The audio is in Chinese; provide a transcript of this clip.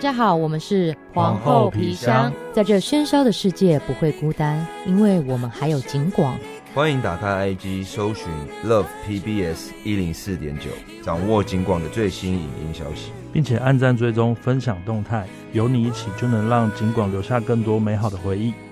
家好，我们是皇后皮箱， 在这喧嚣的世界不会孤单，因为我们还有警广。 欢迎打开 IG 搜寻 Love PBS 104.9，掌握警广的最新影音消息， 并且按赞追踪分享动态，有你一起就能让警广留下更多美好的回忆。